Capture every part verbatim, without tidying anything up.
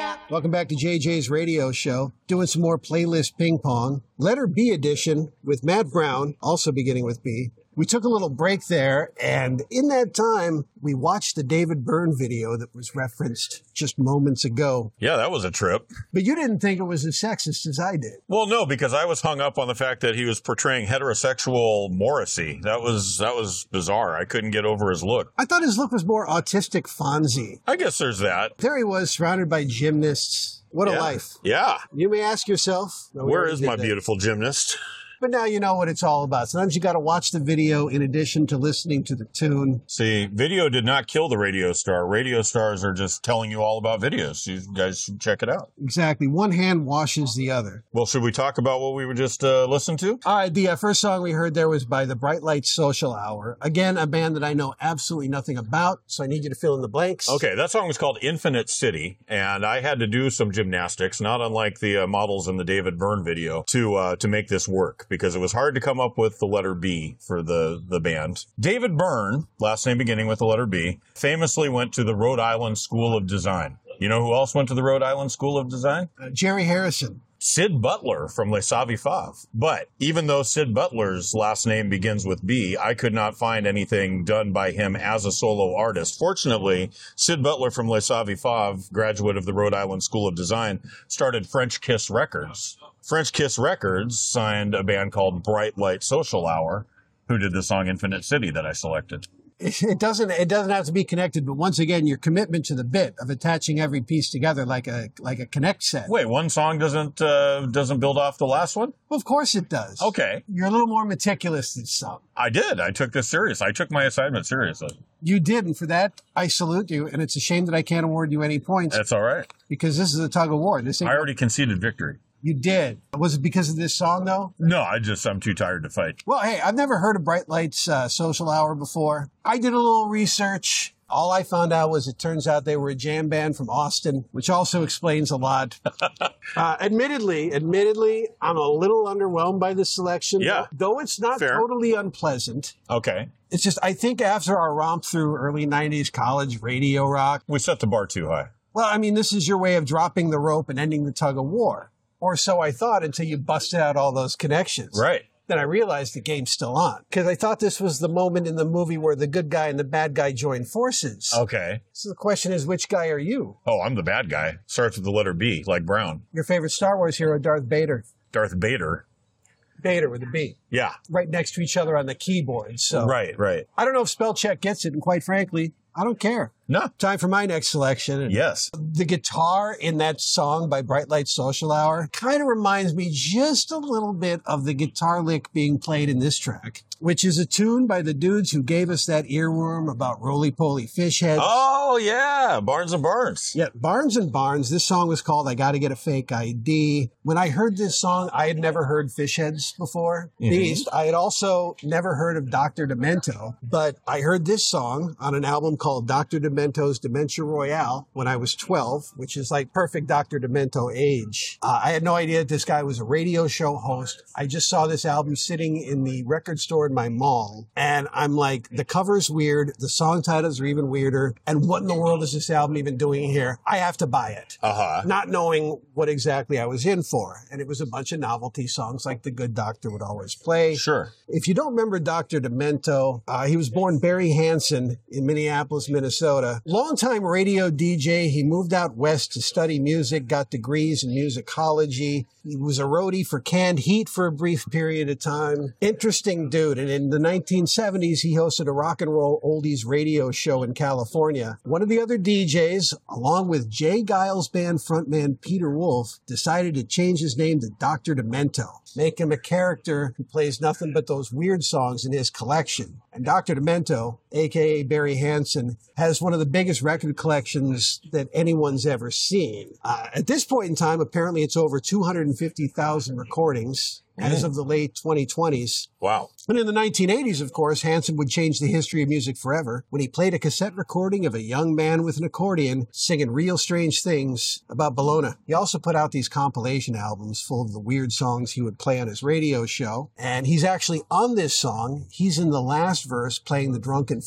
Welcome back to J J's radio show. Doing some more playlist ping pong. Letter B edition with Matt Brown, also beginning with B. We took a little break there, and in that time, we watched the David Byrne video that was referenced just moments ago. Yeah, that was a trip. But you didn't think it was as sexist as I did. Well, no, because I was hung up on the fact that he was portraying heterosexual Morrissey. That was that was bizarre. I couldn't get over his look. I thought his look was more autistic Fonzie. I guess there's that. There he was, surrounded by gymnasts. What a Yeah. life. Yeah. You may ask yourself, no, we Where already is did my that. beautiful gymnast? But now you know what it's all about. Sometimes you got to watch the video in addition to listening to the tune. See, video did not kill the radio star. Radio stars are just telling you all about videos. You guys should check it out. Exactly. One hand washes the other. Well, should we talk about what we were just uh, listening to? All right. The uh, first song we heard there was by the Bright Lights Social Hour. Again, a band that I know absolutely nothing about, so I need you to fill in the blanks. Okay, that song was called Infinite City, and I had to do some gymnastics, not unlike the uh, models in the David Byrne video, to uh, to make this work, because it was hard to come up with the letter B for the, the band. David Byrne, last name beginning with the letter B, famously went to the Rhode Island School of Design. You know who else went to the Rhode Island School of Design? Uh, Jerry Harrison. Sid Butler from Les Savi-Fav. But even though Sid Butler's last name begins with B, I could not find anything done by him as a solo artist. Fortunately, Sid Butler from Les Savi-Fav, graduate of the Rhode Island School of Design, started French Kiss Records. French Kiss Records signed a band called Bright Light Social Hour, who did the song Infinite City that I selected. It doesn't. It doesn't have to be connected, but once again, your commitment to the bit of attaching every piece together like a like a Connect set. Wait, one song doesn't uh, doesn't build off the last one? Well, of course it does. Okay, you're a little more meticulous than some. I did. I took this serious. I took my assignment seriously. You did, and for that, I salute you. And it's a shame that I can't award you any points. That's all right, because this is a tug of war. This ain't I already conceded victory. You did. Was it because of this song, though? No, I just, I'm too tired to fight. Well, hey, I've never heard of Bright Lights uh, Social Hour before. I did a little research. All I found out was it turns out they were a jam band from Austin, which also explains a lot. uh, admittedly, admittedly, I'm a little underwhelmed by this selection. Yeah. Though it's not Fair. totally unpleasant. Okay. It's just, I think after our romp through early nineties college radio rock. We set the bar too high. Well, I mean, this is your way of dropping the rope and ending the tug of war. Or so I thought until you busted out all those connections. Right. Then I realized the game's still on. Because I thought this was the moment in the movie where the good guy and the bad guy join forces. Okay. So the question is, which guy are you? Oh, I'm the bad guy. Starts with the letter B, like Brown. Your favorite Star Wars hero, Darth Vader. Darth Vader. Vader with a B. Yeah. Right next to each other on the keyboard. So Right, right. I don't know if spell check gets it, and quite frankly, I don't care. No. Time for my next selection. Yes. The guitar in that song by Bright Light Social Hour kind of reminds me just a little bit of the guitar lick being played in this track, which is a tune by the dudes who gave us that earworm about roly-poly fish heads. Oh, yeah. Barnes and Barnes. Yeah, Barnes and Barnes. This song was called I Gotta Get a Fake I D. When I heard this song, I had never heard fish heads before. Mm-hmm. These. I had also never heard of Doctor Demento, but I heard this song on an album called Doctor Demento's Dementia Royale when I was twelve, which is like perfect Doctor Demento age. Uh, I had no idea that this guy was a radio show host. I just saw this album sitting in the record store in my mall, and I'm like, the cover's weird, the song titles are even weirder, and what in the world is this album even doing here? I have to buy it. Uh-huh. Not knowing what exactly I was in for. And it was a bunch of novelty songs like The Good Doctor would always play. Sure. If you don't remember Doctor Demento, uh, he was born Barry Hansen in Minneapolis, Minnesota. Longtime radio D J. He moved out west to study music, got degrees in musicology. He was a roadie for Canned Heat for a brief period of time. Interesting dude. And in the nineteen seventies, he hosted a rock and roll oldies radio show in California. One of the other D Js, along with Jay Giles Band frontman Peter Wolf, decided to change his name to Doctor Demento, make him a character who plays nothing but those weird songs in his collection. And Doctor Demento, a k a. Barry Hansen, has one of the biggest record collections that anyone's ever seen. Uh, at this point in time, apparently it's over two hundred fifty thousand recordings as of the late twenty twenties. Wow. And in the nineteen eighties, of course, Hansen would change the history of music forever when he played a cassette recording of a young man with an accordion singing real strange things about Bologna. He also put out these compilation albums full of the weird songs he would play on his radio show. And he's actually on this song. He's in the last verse playing the drunken fool.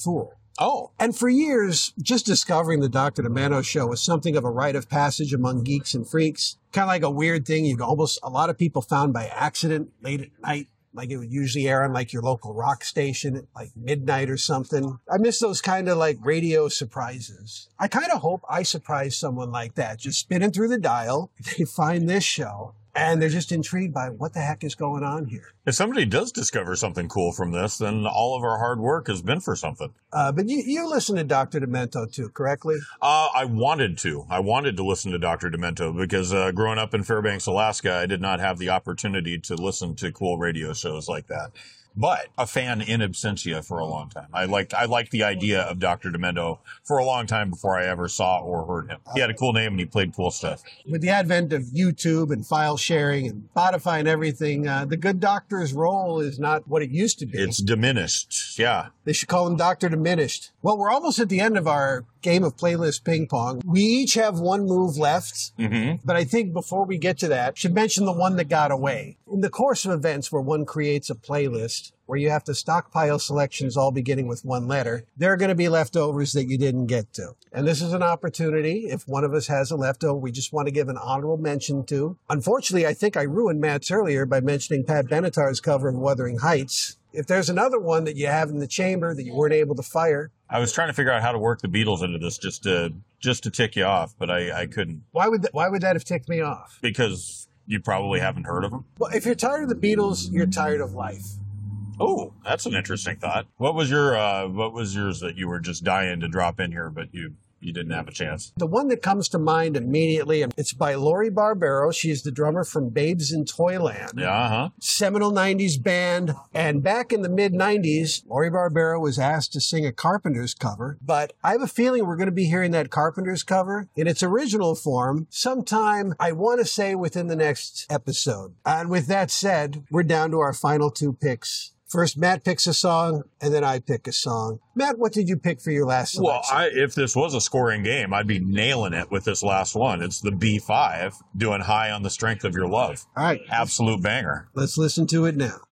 Oh. And for years, just discovering the Doctor Demento show was something of a rite of passage among geeks and freaks. Kind of like a weird thing you almost, a lot of people found by accident late at night. Like it would usually air on like your local rock station at like midnight or something. I miss those kind of like radio surprises. I kind of hope I surprise someone like that. Just spinning through the dial, they find this show, and they're just intrigued by what the heck is going on here. If somebody does discover something cool from this, then all of our hard work has been for something. Uh, but you, you listen to Doctor Demento too, correctly? Uh, I wanted to. I wanted to listen to Doctor Demento because uh, growing up in Fairbanks, Alaska, I did not have the opportunity to listen to cool radio shows like that. But a fan in absentia for a long time. I liked I liked the idea of Doctor Demento for a long time before I ever saw or heard him. He had a cool name and he played cool stuff. With the advent of YouTube and file sharing and Spotify and everything, uh, the good doctor's role is not what it used to be. It's diminished, yeah. They should call him Doctor Diminished. Well, we're almost at the end of our game of playlist ping pong. We each have one move left, mm-hmm. but I think before we get to that, should mention the one that got away. In the course of events where one creates a playlist, where you have to stockpile selections all beginning with one letter, there are going to be leftovers that you didn't get to. And this is an opportunity. If one of us has a leftover, we just want to give an honorable mention to. Unfortunately, I think I ruined Matt's earlier by mentioning Pat Benatar's cover of Wuthering Heights. If there's another one that you have in the chamber that you weren't able to fire. I was trying to figure out how to work the Beatles into this just to just to tick you off, but I, I couldn't. Why would that, why would that have ticked me off? Because you probably haven't heard of them. Well, if you're tired of the Beatles, you're tired of life. Oh, that's an interesting thought. What was your uh, what was yours that you were just dying to drop in here, but you you didn't have a chance? The one that comes to mind immediately, it's by Lori Barbero. She's the drummer from Babes in Toyland. Yeah, uh-huh. Seminal nineties band. And back in the mid-nineties, Lori Barbero was asked to sing a Carpenters cover. But I have a feeling we're going to be hearing that Carpenters cover in its original form sometime, I want to say, within the next episode. And with that said, we're down to our final two picks. First, Matt picks a song, and then I pick a song. Matt, what did you pick for your last selection? Well, I, if this was a scoring game, I'd be nailing it with this last one. It's the B five, doing High on the Strength of Your Love. All right. Absolute banger. Let's listen to it now.